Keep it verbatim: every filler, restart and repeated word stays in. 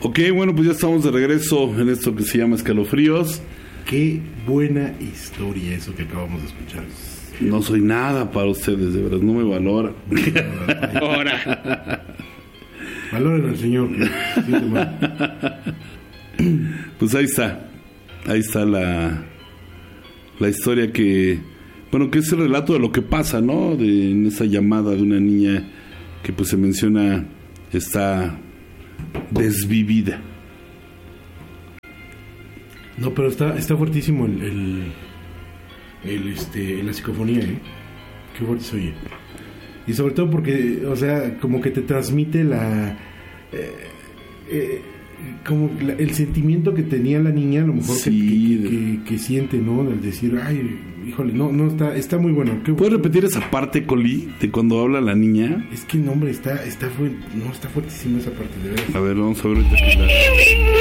Ok, bueno, pues ya estamos de regreso en esto que se llama Escalofríos. Qué buena historia eso que acabamos de escuchar. No soy nada para ustedes, de verdad, no me valoran. Ahora. Valoren al Señor. Pues ahí está. Ahí está la la historia que, bueno, que es el relato de lo que pasa, ¿no? De, en esa llamada de una niña que pues se menciona está desvivida. No, pero está está fuertísimo el, el, el este la psicofonía, ¿eh? Qué fuerte se oye. Y sobre todo porque, o sea, como que te transmite la eh, eh, como la, el sentimiento que tenía la niña, a lo mejor sí, que, que, que, que siente, ¿no? Al decir, ay, híjole, no, no, está está muy bueno. Qué, ¿puedes repetir esa parte, Coli, de cuando habla la niña? Es que, no, hombre, está, está, fu- no, está fuertísima esa parte, de verdad. A ver, vamos a ver ahorita que la...